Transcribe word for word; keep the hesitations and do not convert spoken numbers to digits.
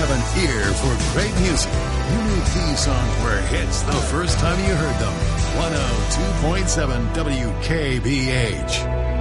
have an ear for great music. You knew these songs were hits the first time you heard them. one oh two point seven W K B H.